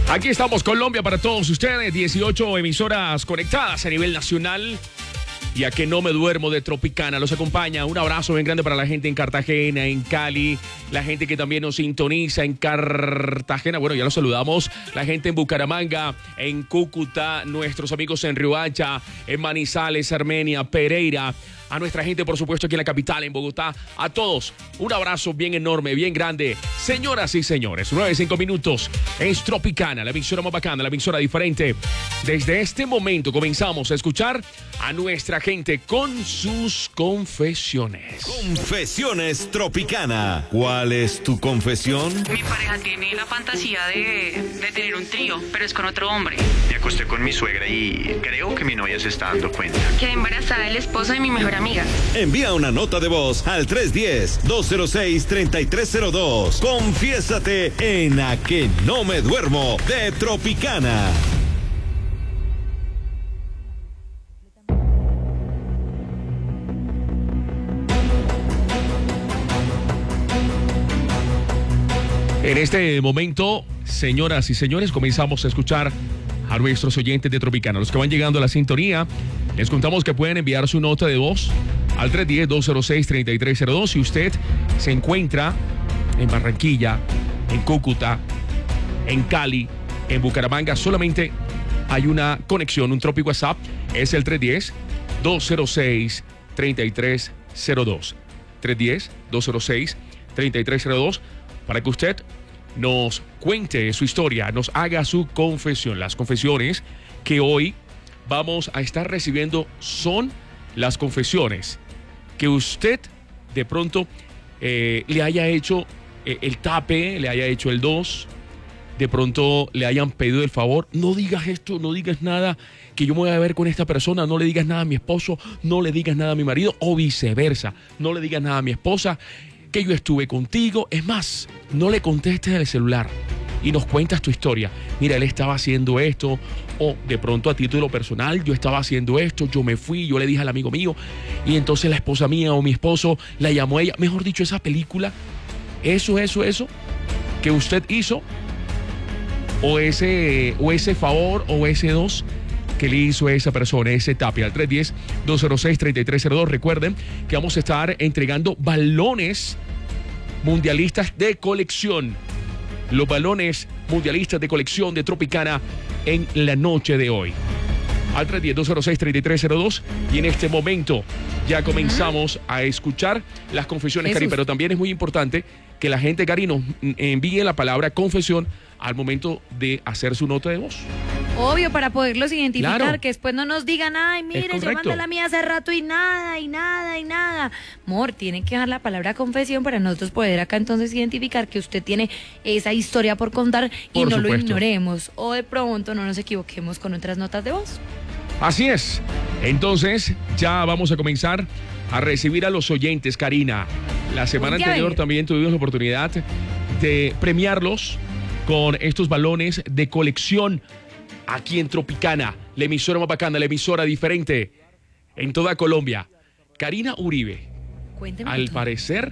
Aquí estamos, Colombia, para todos ustedes. 18 emisoras conectadas a nivel nacional. Y a que no me duermo de Tropicana. Los acompaña. Un abrazo bien grande para la gente en Cartagena, en Cali. La gente que también nos sintoniza en Cartagena. Bueno, ya los saludamos. La gente en Bucaramanga, en Cúcuta. Nuestros amigos en Riohacha, en Manizales, Armenia, Pereira. A nuestra gente, por supuesto, aquí en la capital, en Bogotá. A todos, un abrazo bien enorme, bien grande. Señoras y señores, 9-5 minutos. Es Tropicana, la emisora más bacana, la emisora diferente. Desde este momento comenzamos a escuchar a nuestra gente con sus confesiones. Confesiones Tropicana. ¿Cuál es tu confesión? Mi pareja tiene la fantasía de tener un trío, pero es con otro hombre. Me acosté con mi suegra y creo que mi novia se está dando cuenta. Quedé embarazada del esposo de mi mejor amiga. Envía una nota de voz al 310-206-3302. Confiésate en A que no me duermo de Tropicana. En este momento, señoras y señores, comenzamos a escuchar a nuestros oyentes de Tropicana. Los que van llegando a la sintonía, les contamos que pueden enviar su nota de voz al 310-206-3302. Si usted se encuentra en Barranquilla, en Cúcuta, en Cali, en Bucaramanga, solamente hay una conexión, un Tropi WhatsApp, es el 310-206-3302. 310-206-3302, para que usted nos cuente su historia, nos haga su confesión. Las confesiones que hoy vamos a estar recibiendo son las confesiones que usted de pronto le haya hecho el tape, le haya hecho el 2, de pronto le hayan pedido el favor. No digas esto, no digas nada, que yo me voy a ver con esta persona, no le digas nada a mi esposo, no le digas nada a mi marido, o viceversa, no le digas nada a mi esposa, que yo estuve contigo. Es más, no le contestes el celular y nos cuentas tu historia. Mira, él estaba haciendo esto, o de pronto a título personal, yo estaba haciendo esto, yo me fui, yo le dije al amigo mío, y entonces la esposa mía o mi esposo la llamó a ella. Mejor dicho, esa película, eso que usted hizo, o ese favor, o ese 2 que le hizo a esa persona, ese tape, al 310-206-3302. Recuerden que vamos a estar entregando balones mundialistas de colección. Los balones mundialistas de colección de Tropicana en la noche de hoy. Al 310-206-3302. Y en este momento ya comenzamos a escuchar las confesiones, Cari, pero también es muy importante que la gente, Cari, nos envíe la palabra confesión al momento de hacer su nota de voz. Obvio, para poderlos identificar, claro, que después no nos digan, ay, mire, yo mandé la mía hace rato y nada. Amor, tienen que dejar la palabra confesión para nosotros poder acá entonces identificar que usted tiene esa historia por contar y no lo ignoremos, o de pronto no nos equivoquemos con otras notas de voz. Así es. Entonces, ya vamos a comenzar a recibir a los oyentes, Karina. La semana anterior también tuvimos la oportunidad de premiarlos con estos balones de colección aquí en Tropicana, la emisora más bacana, la emisora diferente en toda Colombia. Karina Uribe. Cuénteme. Al parecer,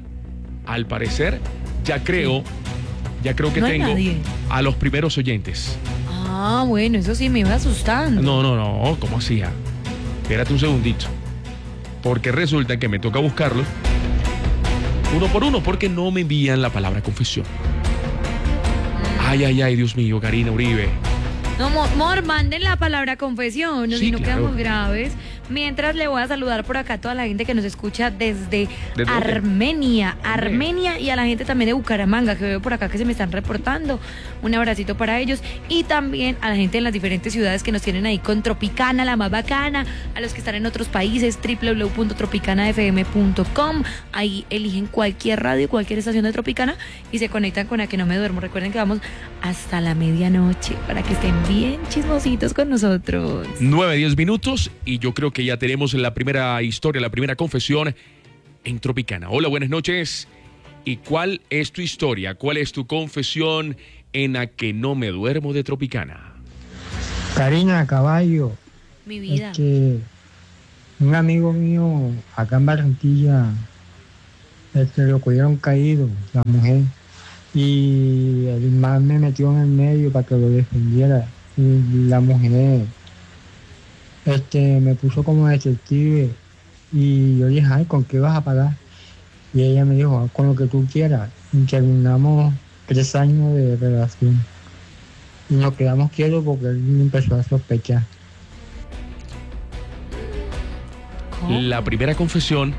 ya creo que no tengo a los primeros oyentes. Ah, bueno, eso sí me iba asustando. No, ¿cómo hacía? Espérate un segundito. Porque resulta que me toca buscarlos uno por uno, porque no me envían la palabra confesión. Ay, Dios mío, Karina Uribe. No, amor, manden la palabra confesión, sí, si no quedamos graves. Mientras le voy a saludar por acá a toda la gente que nos escucha desde Armenia, y a la gente también de Bucaramanga, que veo por acá que se me están reportando. Un abracito para ellos. Y también a la gente en las diferentes ciudades que nos tienen ahí con Tropicana, la más bacana. A los que están en otros países, www.tropicanafm.com. Ahí eligen cualquier radio, cualquier estación de Tropicana y se conectan con A que no me duermo. Recuerden que vamos hasta la medianoche para que estén bien chismositos con nosotros. 9-10 minutos y yo creo que ya tenemos la primera historia, la primera confesión en Tropicana. Hola, buenas noches. ¿Y cuál es tu historia? ¿Cuál es tu confesión en A que no me duermo de Tropicana? Karina, caballo. Mi vida. Un amigo mío acá en Barranquilla lo cogieron caído, la mujer. y el man me metió en el medio para que lo defendiera. Y la mujer me puso como detective y yo dije, ay, ¿con qué vas a pagar? Y ella me dijo, con lo que tú quieras. Y terminamos 3 años de relación. Y nos quedamos quietos porque él empezó a sospechar. ¿Cómo? La primera confesión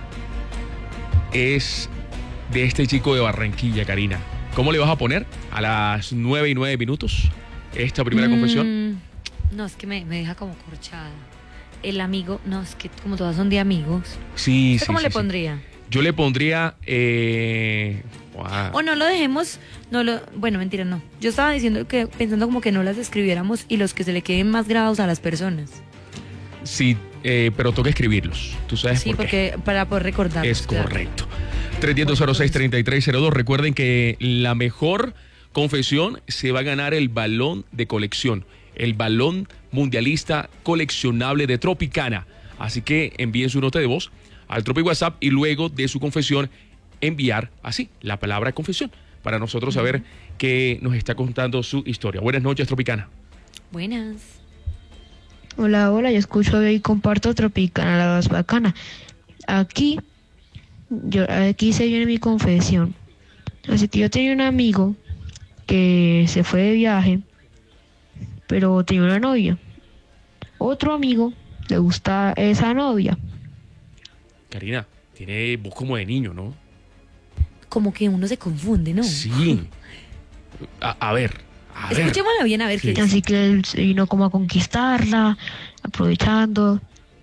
es de este chico de Barranquilla, Karina. ¿Cómo le vas a poner a las 9:09 esta primera confesión? No, es que me deja como corchada. El amigo, no, es que como todas son de amigos. Sí, ¿Usted sí. cómo sí, le sí. pondría? Yo le pondría. O no lo dejemos, bueno, mentira, no. Yo estaba diciendo que, pensando como que no las escribiéramos y los que se le queden más grabados a las personas. Sí, pero toca escribirlos. ¿Tú sabes Sí, por qué? porque para poder recordar. Es correcto. 310-06-3302. Recuerden que la mejor confesión se va a ganar el balón de colección. El balón mundialista coleccionable de Tropicana. Así que envíen su nota de voz al Tropi WhatsApp y luego de su confesión enviar así la palabra confesión para nosotros saber que nos está contando su historia. Buenas noches, Tropicana. Buenas. Hola, hola, yo escucho y comparto Tropicana, la más bacana. Aquí se viene mi confesión. Así que yo tenía un amigo que se fue de viaje, pero tenía una novia. Otro amigo le gusta esa novia. Karina, tiene voz como de niño, ¿no? Como que uno se confunde, ¿no? Sí. A ver. Escuchémosla bien a ver qué dice. Así que él se vino como a conquistarla, aprovechando.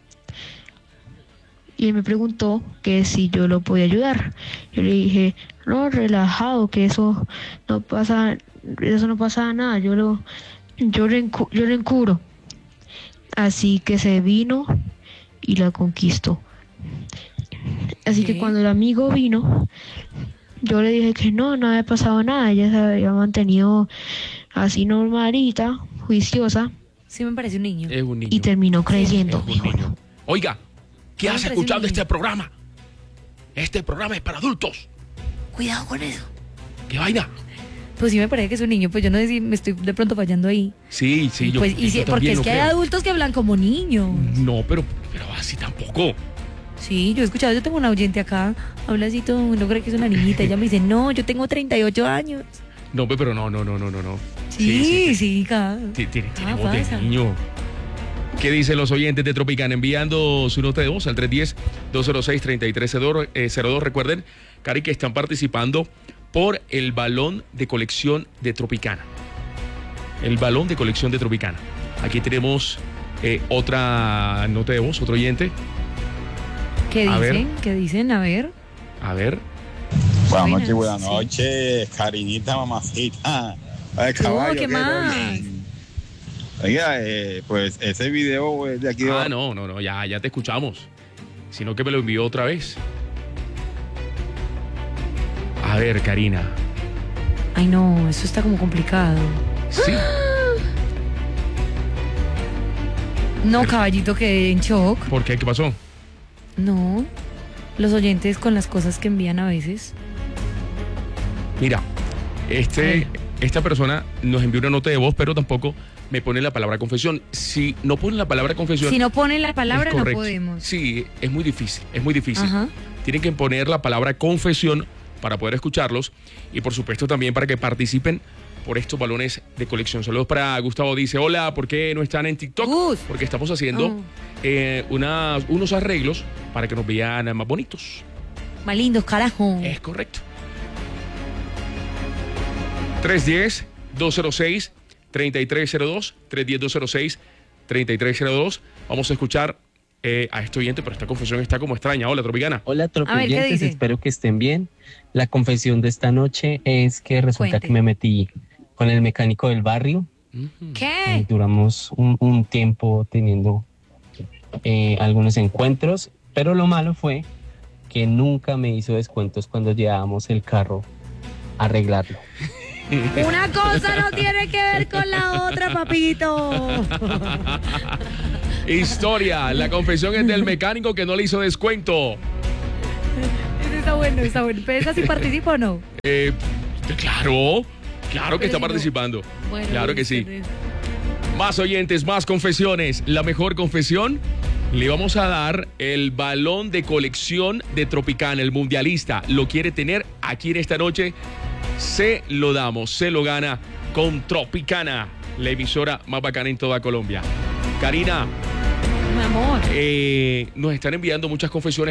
Y él me preguntó que si yo lo podía ayudar. Yo le dije, no, relajado, que eso no pasa nada, yo le encubro. Así que se vino y la conquistó. Así que cuando el amigo vino, yo le dije que no había pasado nada, ella se había mantenido así normalita, juiciosa. Sí me parece un niño. Es un niño. Y terminó creyendo. Es un niño. Oiga, ¿qué Me has parece escuchado un de niño. este programa? Este programa es para adultos. Cuidado con eso. ¿Qué vaina? Pues sí me parece que es un niño, pues yo no sé si me estoy de pronto fallando ahí. Sí, yo Pues, y yo porque también es lo que hay creo. adultos que hablan como niños. No, pero así tampoco. Sí, yo he escuchado, yo tengo una oyente acá, habla así todo, no cree que es una niñita. Ella me dice, no, yo tengo 38 años. No, pero no. Sí, acá. Tiene Ah, voz de pasa. niño. ¿Qué dicen los oyentes de Tropicana? Enviando su nota de voz al 310-206-3302. Recuerden, Cari, que están participando por el balón de colección de Tropicana. El balón de colección de Tropicana. Aquí tenemos otra nota de voz, otro oyente. ¿Qué A dicen? ¿Qué dicen? A ver. A ver. Buenas Sí. noches, Karinita, mamacita. Ay, ¿Qué ¿qué más? Oiga, pues ese video es de aquí. No, ya te escuchamos. Sino que me lo envió otra vez. A ver, Karina. Ay, no, eso está como complicado. Sí. No, caballito, quedé en shock. ¿Por qué? ¿Qué pasó? No, los oyentes con las cosas que envían a veces. Mira, esta persona nos envió una nota de voz, pero tampoco me pone la palabra confesión. Si no pone la palabra confesión... Si no ponen la palabra, es no correcto. podemos. Sí, es muy difícil. Ajá. Tienen que poner la palabra confesión para poder escucharlos y por supuesto también para que participen por estos balones de colección. Saludos para Gustavo, dice, hola, ¿por qué no están en TikTok? Gus. Porque estamos haciendo unos arreglos para que nos vean más bonitos. Más lindos, carajo. Es correcto. 310-206-3302. 310-206-3302. Vamos a escuchar a este oyente, pero esta confesión está como extraña. Hola, Tropicana. Hola, A ver, ¿qué tropoyentes, dice? espero que estén bien. La confesión de esta noche es que resulta Cuente. que me metí con el mecánico del barrio. ¿Qué? Duramos un tiempo teniendo algunos encuentros, pero lo malo fue que nunca me hizo descuentos cuando llevábamos el carro a arreglarlo. Una cosa no tiene que ver con la otra, papito. Historia. La confesión es del mecánico que no le hizo descuento. Eso está bueno, está bueno. ¿Pero esa sí participa o no? Claro que está participando. Bueno, claro que sí. ustedes. Más oyentes, más confesiones. La mejor confesión, le vamos a dar el balón de colección de Tropicana, el mundialista. Lo quiere tener aquí en esta noche. Se lo damos, se lo gana con Tropicana, la emisora más bacana en toda Colombia. Karina, Mi amor. nos están enviando muchas confesiones.